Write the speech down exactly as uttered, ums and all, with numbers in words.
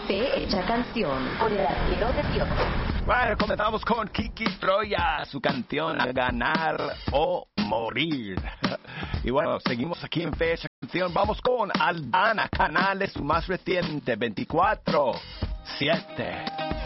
Fecha Canción por el arquero de Dios. Bueno, comenzamos con Kiki Troya, su canción A Ganar o Morir. Y bueno, seguimos aquí en Fecha Canción. Vamos con Aldana Canales, su más reciente, veinticuatro siete.